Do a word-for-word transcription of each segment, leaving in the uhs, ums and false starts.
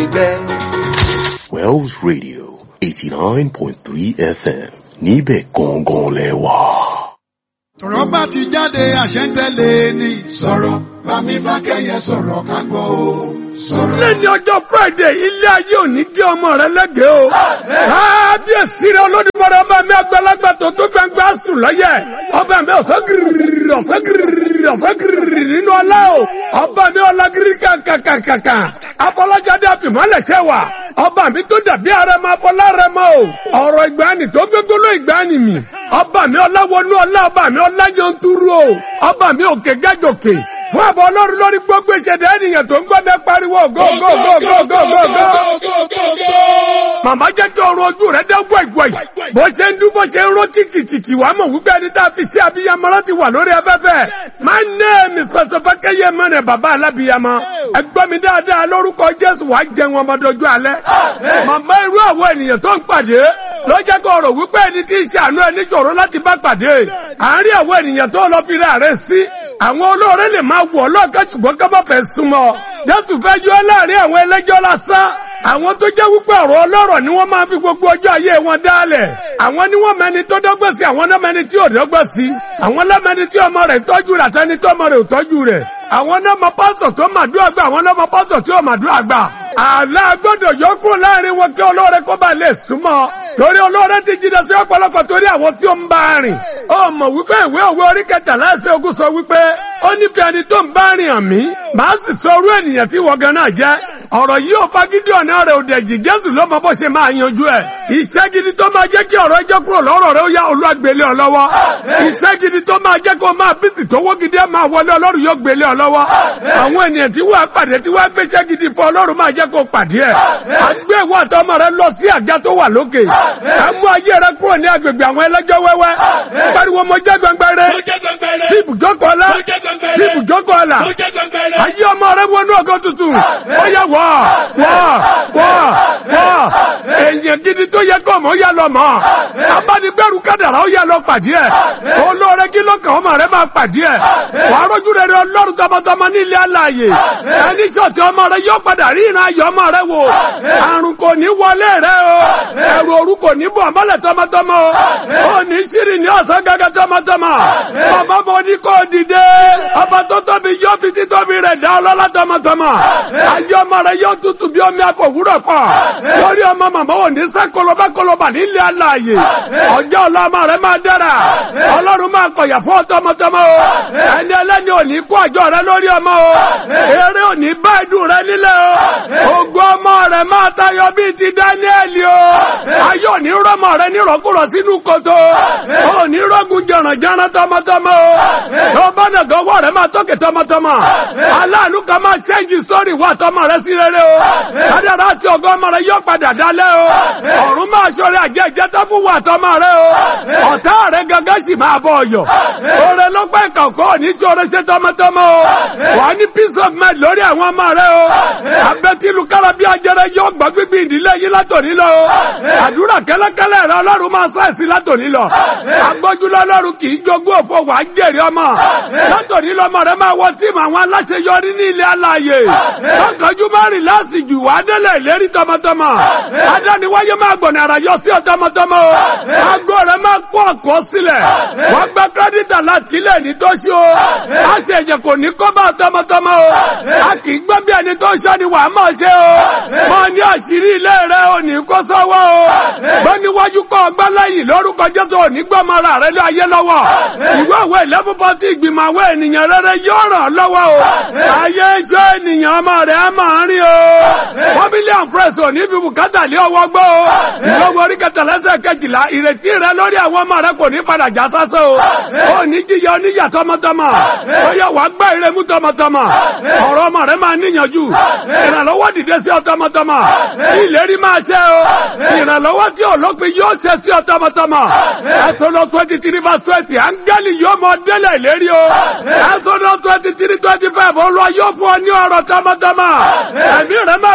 gbẹ́. Wells Radio eighty-nine point three F M níbẹ̀ gangan lẹ́wà. Tọ̀rọ̀ bá ti jáde àṣẹ ń tẹ̀lé ni. Sọ̀rọ̀ bá mi bá kẹ́yẹ sọ̀rọ̀ ká gbọ́ o. Sọ̀rọ̀. Lẹ́ni ọjọ́ Friday ilé ayé òní gé ọmọ rẹ lẹ́gẹ̀ẹ́ o. Kábíyèsí rẹ Olódùmarè ọba mi àgbàlagbà tó tó gbangba sùn lọ́yẹ̀. Ọba mi ọ̀sán gírírí ọ̀sán gírírí ọ̀sán gírírí nínú ọlá o. Ọba mi ọlá gírí kàkàkàkà. Afọlájáde àfìmọ́lẹ̀ṣẹ̀ wà. Ọba mi tó dàbí arẹmọ afọlá rẹmọ o. Ọ̀rọ̀ ìgbàanì tó gbégbóló ìgbàanì mi. Ọba mi ọlá wọnú ọlá ọba mi ọlá yọntúrú o. Ọba mi òkè gájòkè. Fún àbọ̀ Ọlọ́run lórí gbogbo ìṣẹ̀dá ènìyàn tó ń gbọ́dọ̀ pariwo go go go go go go go. Màmá jẹ́ kí ọrùn ojú rẹ̀ dẹ́ gbọ̀ìgbọ̀ì. Bó ṣe ń dún bó ṣe ń ró kìkìkìkì wàá mọ̀ wípé ẹni tá a fi ṣe abiyamọ láti wà lórí afẹ́fẹ́. My name is Pastor Fakeye Emmanuel bàbá alábiyamọ. Ẹ gbọ́ mi dáadáa lórúkọ Jésù wàá jẹun ọmọdójú alẹ́. Màmá irú àwọn ènìyàn tó ń pàdé lọ́jọ́ kó rò wípé ẹni tí ń ṣàánú ẹni ṣòro láti bá pàdé. Àárín àwọn ènìyàn tó lọ fi rẹ̀ rẹ̀ sí. Àwọn olóore lè máa wọ̀ lọ́ọ̀kan ṣùgbọ́n ká má fẹ́ súnmọ́. Jésù fẹ́ yọ láàrin àwọn ẹlẹ́jọ́ lásán. Àwọn tó jẹ́ wípé ọ̀rọ̀ ọlọ́rọ̀ ni wọ́n máa fi gbogbo ọjọ́ ayé wọn dálẹ̀. Àwọn ni wọ́n mẹni tó dọ́gbọ́n sí, àwọn náà mẹni tí ò dọ́gbọ́n sí. Àwọn náà mẹni tí ọmọ rẹ̀ tọ́jú rẹ̀ àtẹni tó ọmọ rẹ̀ ò tọ́jú rẹ̀. Àwọn náà mọ pásítọ̀ tó màdúrà gbà, àwọn náà mọ pásítọ̀ tí ò màdúrà gbà. Àlá gbọ́dọ̀ yọ kúrò láàrin wọn kí olóore kó bá lè súnmọ́. Torí olóore ti jìnnà sí ọ̀pọ̀lọpọ̀ torí àwọn tí ó ń bá rìn. Ó mọ̀ wípé ìwé òwe orí kẹtàlá ẹsẹ̀ ogún sọ wípé ó níbi ẹni tó ń bá rìn hàn mí. Màá sì sọ orú ènìyàn tí wọ́n gan náà jẹ́. Ọ̀rọ̀ yìí ò fagídí ọ̀nà rẹ̀ ò dẹ̀jì. Jésù ló mọ bó ṣe máa yanjú ẹ̀. Iṣẹ́ gidi tó máa jẹ́ kí ọ̀rọ̀ ẹjọ́ kúrò lọ́rọ̀ rẹ̀ ó yá Olúwa gbélé ọ lọ́wọ́. Iṣẹ́ gidi tó máa jẹ́ kó máa bísí tó wó gidi ẹ̀ máa wọlé Ọlọ́run yóò gbélé ọ lọ́wọ́. Àwọn ènìyàn tí wọ́n pàdé tí wọ́n gbéṣẹ́ gidi fún Ọlọ́run máa jẹ́ kó pàdé ẹ̀. Àgbé ìwọ àtọmọ rẹ lọ sí àga tó wà lókè. Ẹ mú ayé rẹ kúrò ní agbègbè àwọn ẹlẹ́jọ́ wẹ́wẹ́. Pariwo mo jẹ́ gbẹngbẹrẹ. Sí ibùjókòó ọlá. Sí ibùjókòó ọlá. Ayé ọmọ rẹ wọnú ọgọ́ tuntun. Ó yẹ wọ́ wọ́ wọ́ wọ́. Èèyàn gidi tó yẹ kọ́ mọ́ ó yẹ lọ mọ́. Abánigbẹ́rù kádàrá ó yẹ lọ pàdé ẹ̀. Olóore kí ló kàn ọmọ rẹ máa pàdé ẹ̀. Wàá rójú rere Ọlọ́run tọmọtọmọ nílé alààyè. Ẹni sọ̀tì ọmọ rẹ yóò padà rí ìran ayọ̀ ọmọ rẹ wò. Àrùn kò ní wọlé rẹ o. Ẹ̀rù òru kò ní bọ̀ mọ́lẹ̀ tọmọtọmọ o. Ó ní sírì ní ọ̀sán gẹ́gẹ́ tọmọtọmọ. Màmá mo ní kó dìde. Ọba tó tóbi yóò fi títóbi rẹ̀ dá ọlọ́lá tọmọtọmọ. Ayé ọmọ rẹ yóò tutù bí omi àfòwúrọ̀ pọ̀. Lórí ọmọ màmá ò ní sẹ́ kọlọba kọlọba nílé alààyè. Ọjọ́ ọ̀la ọmọ rẹ máa dára. Ọlọ́run máa kọ̀yà fún tọmọtọmọ o. Ẹni ẹlẹ́ni ò ní kó àjọ rẹ lórí ọmọ o. Eré ò ní bá ìdùn rẹ nílẹ̀ o. Ògo ọmọ rẹ máa tayọ bíi ti Dáníẹ́lì o. Ayé ò ní rọ́mọ rẹ ní rọ́kùrọ̀ sínú kòtò. Ò ní rọ́gùn jẹ̀rànjẹ̀rán tọmọtọmọ o. Tó bá dàgbà ọwọ́ rẹ máa tókè tọmọtọmọ. Aláàánú kan máa ṣẹ́ǹjì sórí wà tọmọ rẹ sí rere o. Kádàrá àti ògo ọmọ rẹ yóò padà dálẹ̀ o. Ọ̀run máa ṣọrẹ àjẹ́ ìjẹta fún wà tọmọ rẹ o. Ọ̀tá rẹ gangan sì máa bọ̀ ọ̀yọ̀. Oore ló pẹ́ kọ̀ọ̀kọ́ ní tí oore ṣe tọmọtọmọ o. Wà á ní peace of mind lórí àwọn ọmọ rẹ o. Abẹ́tílu kára bí ajẹrẹ yóò gbọ́ gbígbí ìdílé yìí látòní lọ o. Àdúrà kẹ́lẹ́kẹ́lẹ́ rẹ Ọlọ́run máa sáìsì látòní lọ. Agbójúlọ Ọlọ́run kì í jogún òfò wà á jèrè ọmọ. Látòní lọ́mọ rẹ máa wọ tíìmù àwọn aláṣeyọrí ní ilé alààyè. Lọ́kànjú má rìn lásìjù wà á délẹ̀ ìlérí tọmọtọmọ. Adániwáyé máa gbọ̀nà àrà yọ sí ọ tọmọtọmọ o. Ago rẹ máa kó ọ̀kọ́ sílẹ̀. Wọ́n gba kírẹ́dítà láti kílẹ̀ ní tó ṣe o. A ṣe ẹ̀jẹ̀ kò ní kó bá tọmọtọmọ o. A kì í gbọ́ bí ẹni tó ṣọ́ ni wàá máa ṣe o. Wọ́n ní àṣírí ilé rẹ̀ ò ní kó sọ́wọ́ o. Gbọ́ níwájú kọ́ ọgbà lẹ́yìn lórúkọ Jésù ò ní gbọ́ mọ́ra rẹ̀ lé ayé lọ́wọ́. Ìwé òwe eleven forty ìgbìmọ̀ àwọn ènìyàn rere yóò ràn lọ́wọ́ o. Ayé iṣẹ́ ènìyàn ọmọ rẹ̀ á máa rí o. Family and friends ò ní fi bùkátà lé ọwọ́ gbọ́ o. Ìwé òwe orí kẹtàlẹ́sẹ̀ kejìlá ìrètí rẹ lórí àwọn ọmọ rẹ kò ní padà já sásán o. Ó ní jíjẹ oníyà tọmọtọmọ. Ó yẹ wàá gbá ìrẹmú tọmọtọmọ. Ọ̀rọ̀ ọmọ rẹ máa níyànjú. Ìrànlọ́wọ́ dìde sí ọ tọmọtọmọ. Ìlérí máa ṣe o. Ìrànlọ́wọ́ tí olópin yóò ṣe sí ọ tọmọtọmọ. Ẹ̀sọ́nà twenty three verse twenty áńgẹ́lì yóò mọ délẹ̀ ìlérí o. Ẹ̀sọ́nà twenty three twenty five Olúwa yóò fún ọ ní ọ̀rọ̀ tọmọtọmọ. Ẹ̀mí rẹ máa gùn tọmọ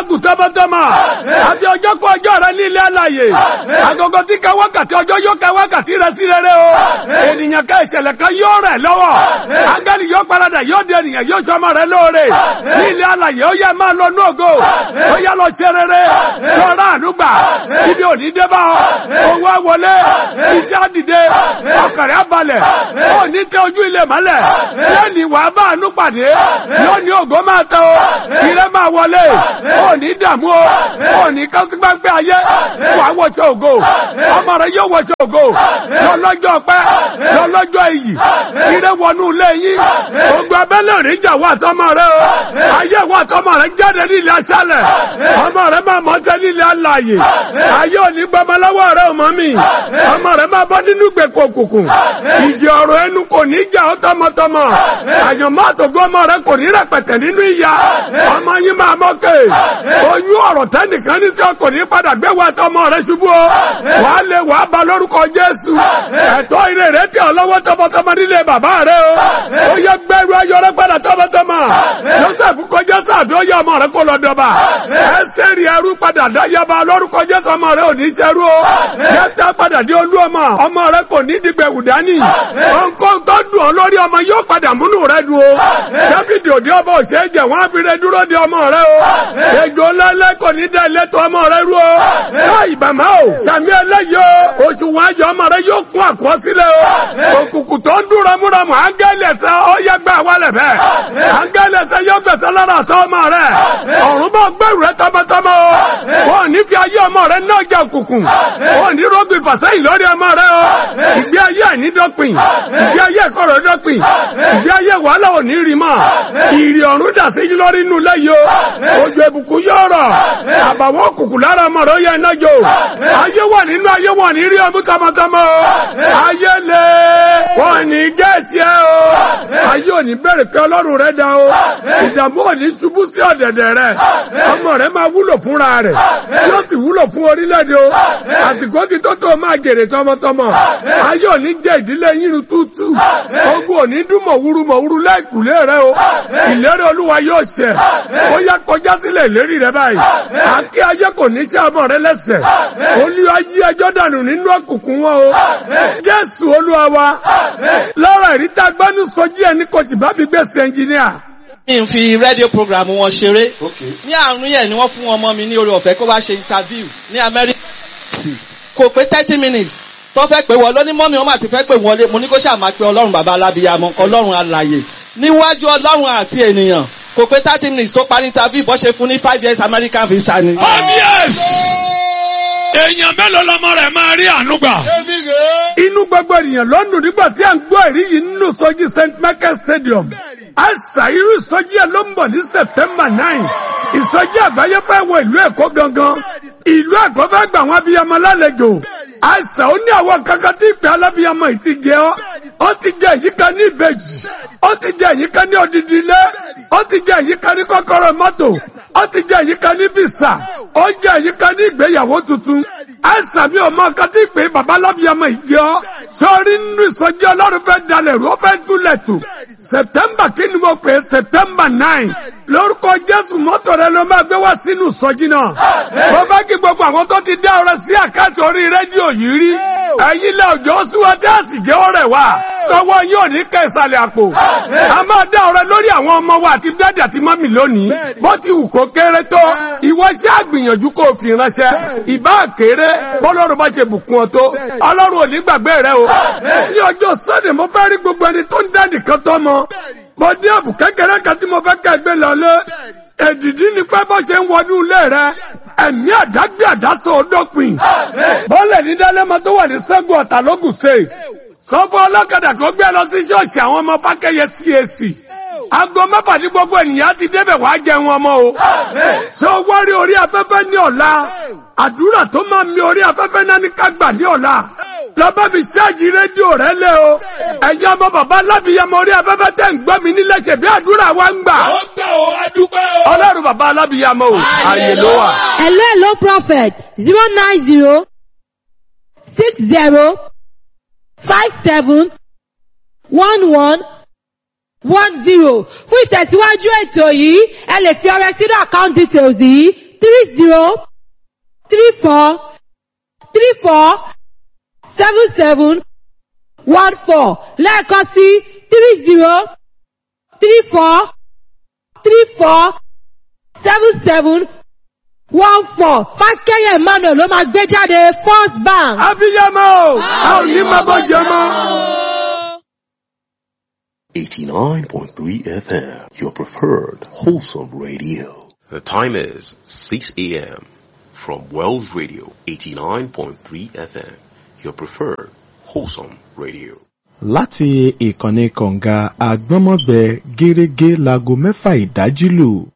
tọmọtọmọ. Àbí ọjọ́ kó ọjọ́ rẹ ní ilé alààyè. Agogo tí ka wákàtí ọjọ́ yóò ka wákàtí rẹ sí rere o. Ènìyàn ká ìṣẹ̀lẹ̀ kan yóò rẹ̀ lọ́wọ́. Áńgẹ́lì yóò paradà yóò di ènìyàn yóò sọmọ rẹ lóore. Ní ilé alààyè ó yẹ máa lọ ní ògo. Ó yẹ lọ ṣe rere. Lọ́ra àdúgbà. Ibi òní dé bá ọ. Owó wọlé. Iṣẹ́ àdìde. Ọkàrẹ́ abalẹ̀. Ó ní tẹ ojú ilé mọ́lẹ̀. Lẹ́ni wàá bá àánú pàdé. Yóò ní ògo máa tẹ o. Ire máa wọlé. Ó ní dààmú o. Ó ní kásígbàgbé ayé. Wàá wọṣọ ògo. Ọmọ rẹ yóò wọṣọ ògo. Lọ́lọ́jọ́ pẹ́. Lọ́lọ́jọ́ iyì. Ire wọnú ilé yín. Ogun abẹ́lẹ̀ rí jà wà tọmọ rẹ o. Ayé wà tọmọ rẹ jáde ní ilé aṣálẹ̀. Ọmọ rẹ máa mọ́ tẹ́ ní ilé alààyè. Ayé ò ní gbọmọ lọ́wọ́ rẹ ọmọ mi. Ọmọ rẹ máa bọ́ nínú ìgbèkùn òkùnkùn. Ìjì ọ̀rọ̀ ẹnu kò ní jà ọ́ tọmọtọmọ. Àyànmọ́ àtògbó ọmọ rẹ kò ní rẹpẹtẹ nínú ìyà. Ọmọ yín máa mọ́kè. Oyún ọ̀rọ̀ tẹ́nìkan ní tí ọ kò ní padà gbé wa tọmọ rẹ ṣubú o. Wàá lè wàá ba lórúkọ Jésù. Ẹ̀tọ́ ire rẹ tẹ ọ lọ́wọ́ tọmọtọmọ nílé bàbá rẹ o. Ó yẹ gbẹrú ayọ̀rẹ́ padà tọmọtọmọ. Joseph kọjá sáàfì ó yẹ ọmọ rẹ kó lọ dọba. Ẹsẹ̀rì ẹrú padà dáyàbá lórúkọ Jésù ọmọ rẹ ò ní ṣẹrú o. Yẹ́tẹ́ padà dé olú ọmọ. Ọmọ rẹ kò ní dìgbẹ̀wù dání. Ọ̀nkọ́ tó dùn ọ lórí ọmọ yóò padà múnú rẹ dùn o. Dáfídì òde ọba òṣèjẹ wọn á fi rẹ dúró de ọmọ rẹ o. Ejò lẹ́lẹ́ kò ní dá ilé tó ọmọ rẹ rú o. Káì bàmá o. Sàmì ẹlẹ́yìí o. Oṣù wọn ayọ̀ ọmọ rẹ yóò kún àkọsílẹ̀ o. Òkùnkùn tó ń dún ramúramù áńgẹ́lì ẹ̀sẹ̀ ó yẹ gbà wálẹ̀ bẹ́ẹ̀. Áńgẹ́lì ẹ̀sẹ̀ yóò gbẹ̀sẹ̀ lára àtọ́ ọmọ rẹ. Ọ̀run bá gbẹ̀rù rẹ tọmọtọmọ o. Wọ́n ní fi ayé ọmọ rẹ náà jẹ òkùnkùn. Wọ́n ní rọ́gbìn fàṣẹ́yìn lórí ọmọ rẹ o. Ìgbé ayé àìní dọ́pin. Ìgbé ayé ẹ̀kọ́rọ̀ dọ́pin. Ìgbé ayé wàhálà ò ní rí mọ́. Ìrì ọ̀run dà sí lórí inú lẹ́yìn o. Òjò ìbùkún yóò rọ̀. Àbàwọ́ òkùnkùn lára ọmọ rẹ ó yẹ iná jò. Ayé wà nínú ayé wọn ní rí ọmú tọmọtọmọ o. Ayé lè wọ́n ní gẹ́ẹ̀tì ẹ o. Ayé ò ní bẹ̀rẹ̀ pé Ọlọ́run rẹ dá o. Ìdààmú ò ní ṣubú sí ọ̀dẹ̀dẹ̀ rẹ. Ọmọ rẹ máa wúlò fúnra rẹ̀. Yóò sì wúlò fún orílẹ̀-èdè o. Àsìkò ti tó tó máa gèrè tọmọtọmọ. Ayé ò ní jẹ́ ìdílé yín tútù. Ogun ò ní dún mọ̀wúrú mọ̀wúrú lẹ́kùlé rẹ o. Ìlérí Olúwa yóò ṣẹ. Ó yá kọjá sílẹ̀ ìlérí rẹ báyìí. Àkí ayé kò ní ṣe ọmọ rẹ lẹ́sẹ̀. Olúwa yí ẹjọ́ dànù nínú òkùnkùn wọn o. Jésù Olúwa wa. Lọ́rọ̀ ìrítà gbẹ́nu sọjí ẹni kò sì bá mi gbèsè ẹnjìníà. Mi ń fi rédíò program wọn ṣeré. Ní àrùn yẹn ni wọ́n fún ọmọ mi ní orí ọ̀fẹ́ kó wá ṣe interview ní Amẹ́ríkà. Kò pé thirty minutes tó fẹ́ pé wọ́n lóní mọ́mí wọn àti fẹ́ pé wọlé. Mo ní kó ṣáà máa pe Ọlọ́run bàbá alábíyamọ, Ọlọ́run alààyè. Níwájú Ọlọ́run àti ènìyàn. Kò pé thirty minutes tó parí interview bó ṣe fún ní five years American visa ni. Oh yes! Èèyàn mélòó lọmọ rẹ̀ máa rí àánú gbà? Inú gbogbo ènìyàn lọ́nù nígbà tí a ń gbọ́ èrí yìí nínú sọ́jí Saint Michael Stadium. Àìsà irú ìsọjí ẹ̀ ló ń bọ̀ ní September nine. Ìsọjí àgbáyé fẹ́ wọ ìlú Èkó gangan. Ìlú Èkó fẹ́ gbà wọn abiyamọ lálejò. Àìsà ó ní àwọn kankan tí ìpè alábiyamọ yìí ti jẹ ọ́. Ó ti jẹ ìyíká ní ìbejì. Ó ti jẹ ìyíká ní odidi ilé. Ó ti jẹ ìyíká ní kọ́kọ́rọ́ mọ́tò. Ó ti jẹ ìyíká ní visa. Ó jẹ ìyíká ní ìgbéyàwó tuntun. Àìsàn mi ò mọ nǹkan tí ìpè bàbá alábiyamọ yìí jẹ ọ́. Sọ́ọ́rí nínú ìsọjí Ọlọ́run fẹ́ dalẹ̀ rú ó fẹ́ túlẹ̀ tù. September kí ni mo pè é September nine. Lórúkọ Jésù mọ́tò rẹ ló máa gbé wá sínú ìsọjí náà. Mo fẹ́ kí gbogbo àwọn tó ti dá ọrẹ sí àkáǹtì orí rédíò yìí rí. Ẹ̀yin lẹ òjò súnwọ́ tí a sì jẹ́ ọrẹ wa. Tọwọ́ yín ò ní kẹ́ ìsàlẹ̀ àpò. A máa dá ọrẹ lórí àwọn ọmọ wa àti dádì àti mọ́mì lónìí. Bó ti wù kó kéré tó. Ìwọ ṣe àgbìyànjú kó o fi ránṣẹ́. Ìbá kéré bọ́lọ́run bá ṣe bùkún ọ tó. Ọlọ́run ò ní gbàgbé rẹ o. Ní ọjọ́ Sunday mo fẹ́ rí gbogbo ẹni tó ń dá nìkan tọ́ mọ. Mo dé àbù kékeré kan tí mo fẹ́ ká ẹgbẹ́ lọ lé. Èdìdí ni pé bó ṣe ń wọnú ilé rẹ. Ẹ̀mí àdágbé àdásọ ọdọ́pin. Bọ́ọ̀lẹ̀ ní Dálẹ́mọ tó wà ní Ṣẹ́gun Ọ̀tà lógùn state. Sọ fún ọlọ́kadà kó gbé lọ sí ṣọ́ọ̀ṣì àwọn ọmọ Fákẹ́yẹ C A C. Aago mẹ́fà ní gbogbo ènìyàn ti débẹ̀ wá jẹun ọmọ o. Ṣé o wá rí orí afẹ́fẹ́ ní ọ̀la? Àdúrà tó máa mi orí afẹ́fẹ́ náà ní ká gbà ní ọ̀la. Lọ́bá mi ṣáàjì rédíò rẹ lé o. Ẹ̀yin ọmọ bàbá alábìyamọ orí afẹ́fẹ́ tẹ̀ ń gbọ́ mi nílé ṣe bí àdúrà wa ń gbà. Ó gbà ó, a dúpẹ́ o. Ọlọ́run bàbá alábìyamọ o. Àyè ló wà. Hello, hello, prophet. zero nine zero six zero five seven one one one zero. Fún ìtẹ̀síwájú ètò yìí, ẹ lè fi ọrẹ sínú account details yìí three zero three four three four seven seven one four lẹ́ẹ̀kan sí three zero three four three four seven seven one four Fákẹ́yẹ Emmanuel ló máa gbé jáde First Bank. Abiyamọ a ò ní máa bọ́ jẹ mọ́. eighty-nine point three F M, your preferred wholesome radio. The time is six a.m. from Wells Radio, eighty-nine point three F M, your preferred wholesome radio. Láti ìkànnì kọ̀ǹga Àgbọ́nmọ́gbẹ́ gẹ́rẹ́gẹ́ láago mẹ́fà ìdájí lù.